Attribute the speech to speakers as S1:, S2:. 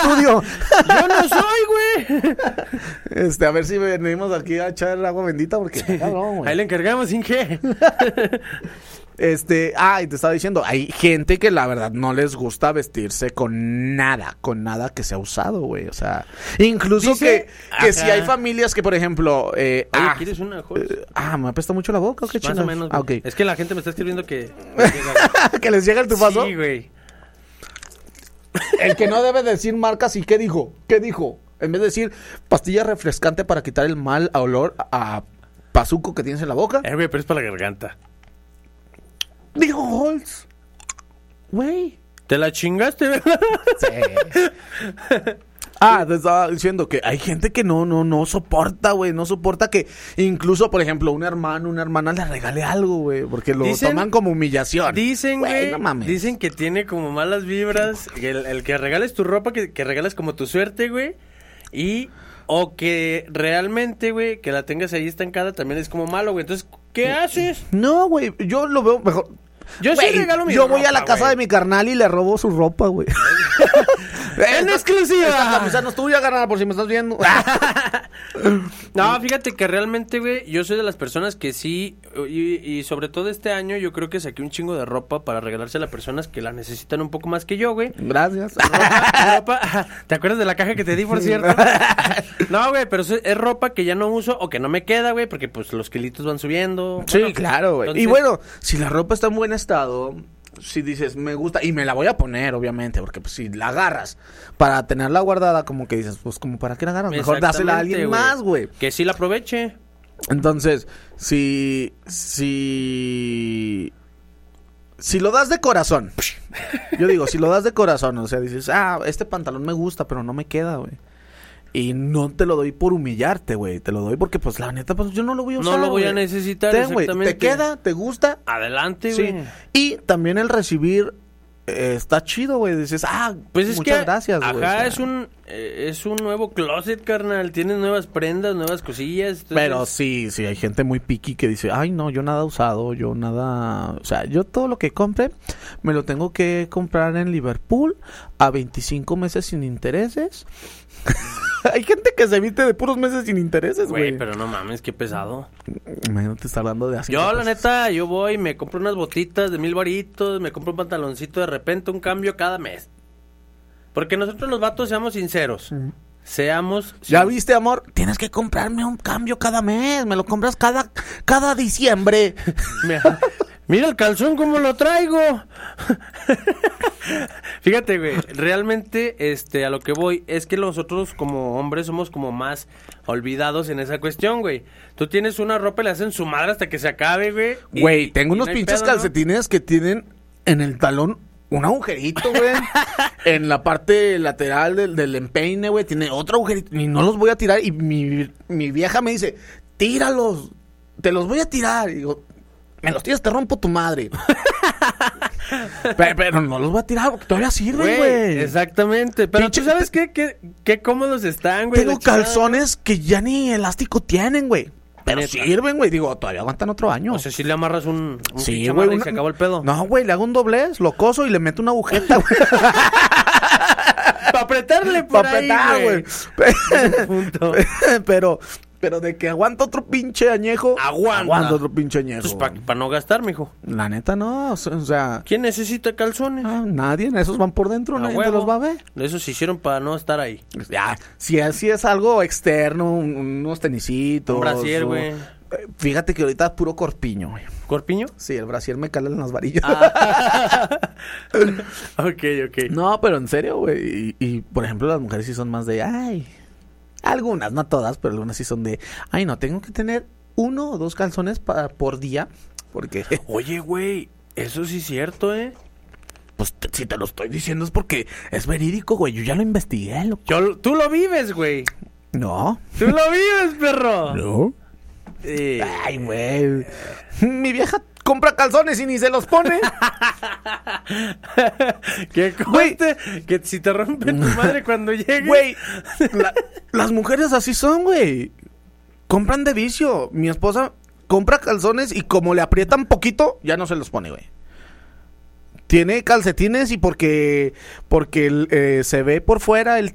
S1: estudio.
S2: Yo no soy, güey.
S1: A ver si venimos aquí a echar agua bendita porque...
S2: Sí.
S1: No,
S2: Ahí le encargamos, Inge.
S1: Y te estaba diciendo, hay gente que la verdad no les gusta vestirse con nada que sea usado, güey. O sea, incluso
S2: Dice,
S1: que si hay familias que, por ejemplo,
S2: Oye, ¿quieres una joya?
S1: me apesta mucho la boca, ¿o qué
S2: Más o
S1: chingados?
S2: menos.
S1: Okay.
S2: Es que la gente me está escribiendo que...
S1: ¿Que les llega el tufazo?
S2: Sí, güey.
S1: El que no debe decir marcas, ¿y qué dijo? ¿Qué dijo? En vez de decir pastilla refrescante para quitar el mal olor a pazuco que tienes en la boca,
S2: Güey, pero es para la garganta.
S1: dijo Holtz. Güey.
S2: ¿Te la chingaste, verdad?
S1: Sí. Te estaba diciendo que hay gente que no soporta, güey. No soporta que incluso, por ejemplo, un hermano, una hermana le regale algo, güey. Porque lo toman como humillación.
S2: Dicen, güey,
S1: no mames.
S2: dicen que tiene como malas vibras. Que el que regales tu ropa, que regales como tu suerte, güey. O que realmente, güey, que la tengas ahí estancada también es como malo, güey. Entonces, ¿qué haces?
S1: No, güey, yo lo veo mejor.
S2: Yo sí regalo mi
S1: Yo
S2: ropa,
S1: voy a la casa
S2: güey.
S1: de mi carnal y le robo su ropa, güey.
S2: ¡En exclusiva!
S1: Esta camisa no es tuya, carnal, por si me estás viendo.
S2: No, fíjate que realmente, güey, yo soy de las personas que sí, y sobre todo este año, yo creo que saqué un chingo de ropa para regalársela a personas que la necesitan un poco más que yo, güey.
S1: Gracias.
S2: Ropa, ¿te acuerdas de la caja que te di, por cierto? No, güey, pero es ropa que ya no uso o que no me queda, güey, porque pues los kilitos van subiendo.
S1: Sí,
S2: Bueno,
S1: claro, güey.
S2: entonces...
S1: Y bueno, si la ropa está en buen estado, si dices, me gusta, y me la voy a poner, obviamente, porque pues si la agarras para tenerla guardada, como que dices, pues como para qué la agarras, mejor dásela a alguien más, güey.
S2: Que sí la aproveche.
S1: Entonces, si lo das de corazón, yo digo, si lo das de corazón, o sea, dices, este pantalón me gusta, pero no me queda, güey. Y no te lo doy por humillarte, güey. Te lo doy porque, pues, la neta, pues, yo no lo voy a usar,
S2: No lo voy
S1: güey.
S2: a necesitar,
S1: güey.
S2: exactamente.
S1: ¿Te queda? ¿Te gusta?
S2: Adelante,
S1: Sí.
S2: güey.
S1: Y también el recibir está chido, güey. Dices,
S2: pues es
S1: muchas
S2: que,
S1: gracias, güey.
S2: Ajá,
S1: o sea.
S2: es un nuevo closet, carnal. Tienes nuevas prendas, nuevas cosillas. Entonces...
S1: Pero sí, hay gente muy picky que dice, ay, no, yo nada usado, yo nada... O sea, yo todo lo que compre me lo tengo que comprar en Liverpool a 25 meses sin intereses. Hay gente que se evite de puros meses sin intereses, güey.
S2: Güey, pero no mames, qué pesado.
S1: Imagínate, está hablando de así.
S2: Yo, la neta, yo voy, me compro unas botitas de 1,000 varitos, me compro un pantaloncito de repente, un cambio cada mes. Porque nosotros los vatos, seamos sinceros. Seamos...
S1: ¿Ya viste, amor? Tienes que comprarme un cambio cada mes. Me lo compras cada diciembre.
S2: Mira el calzón como lo traigo. Fíjate, güey, realmente a lo que voy es que nosotros como hombres somos como más olvidados en esa cuestión, güey. Tú tienes una ropa y le hacen su madre hasta que se acabe, güey.
S1: Güey, tengo unos
S2: no hay
S1: pinches
S2: pedo, ¿no?
S1: calcetines que tienen en el talón un agujerito, güey. En la parte lateral del empeine, güey, tiene otro agujerito. Y no los voy a tirar. Y mi vieja me dice, tíralos, te los voy a tirar. Y digo, me los tiras, te rompo tu madre. pero no los voy a tirar porque todavía sirven, güey.
S2: Exactamente. Pero
S1: Pinche-
S2: tú sabes qué cómodos están, güey.
S1: Tengo
S2: la chingada.
S1: calzones que ya ni elástico tienen, güey. Pero
S2: Neta.
S1: sirven, güey. Digo, todavía aguantan otro año.
S2: O sea, si le amarras un
S1: Sí,
S2: pinche
S1: güey.
S2: amarre y se acabó el pedo.
S1: No, güey, le hago un doblez, lo coso y le meto una agujeta, güey.
S2: Para apretarle por
S1: Para
S2: ahí,
S1: apretar,
S2: güey.
S1: güey.
S2: Punto.
S1: Pero de que aguanta otro pinche añejo.
S2: Aguanta
S1: otro pinche añejo.
S2: Pues para no gastar, mijo.
S1: La neta, no. O sea,
S2: ¿Quién necesita calzones?
S1: nadie. Esos van por dentro, nadie te
S2: huevo.
S1: los va a ver.
S2: Eso se hicieron para no estar ahí.
S1: Ya, si así es algo externo, unos tenisitos.
S2: Un brasier, güey.
S1: Fíjate que ahorita es puro corpiño, güey.
S2: ¿Corpiño?
S1: Sí, el brasier me cala en las varillas.
S2: Ok.
S1: No, pero en serio, güey. Y, por ejemplo, las mujeres sí son más de, ay, algunas, no todas, pero algunas sí son de, ay, no, tengo que tener 1 o 2 calzones por día, porque,
S2: Oye, güey, eso sí es cierto, ¿eh?
S1: pues, si te lo estoy diciendo es porque es verídico, güey, yo ya lo investigué, loco.
S2: Tú lo vives, güey.
S1: No.
S2: Tú lo vives, perro.
S1: No. Ay, güey. Mi vieja compra calzones y ni se los pone.
S2: Que cuente que si te rompen tu madre cuando llegue.
S1: Güey, las mujeres así son, güey. Compran de vicio. Mi esposa compra calzones y como le aprietan poquito, ya no se los pone, güey. Tiene calcetines y porque se ve por fuera el